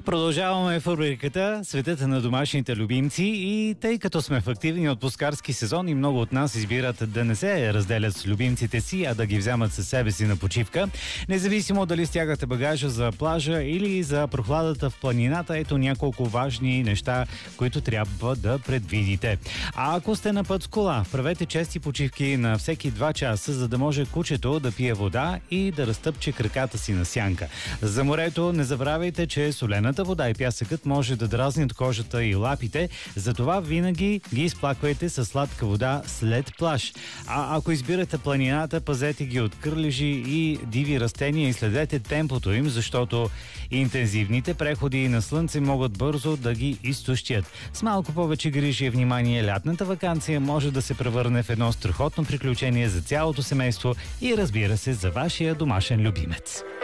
Продължаваме в рубриката "Светът на домашните любимци" и тъй като сме в активни отпускарски сезон и много от нас избират да не се разделят с любимците си, а да ги вземат със себе си на почивка, независимо дали стягате багажа за плажа или за прохладата в планината, ето няколко важни неща, които трябва да предвидите. А ако сте на път с кола, правете чести почивки на всеки 2 часа, за да може кучето да пие вода и да разтъпче краката си на сянка. За морето не забравяйте, че солената вода и пясъкът може да дразнят кожата и лапите, затова винаги ги изплаквайте със сладка вода след плаж. А ако избирате планината, пазете ги от кърлежи и диви растения и следете темпото им, защото интензивните преходи на слънце могат бързо да ги изтощят. С малко повече грижи и внимание, лятната ваканция може да се превърне в едно страхотно приключение за цялото семейство и, разбира се, за вашия домашен любимец.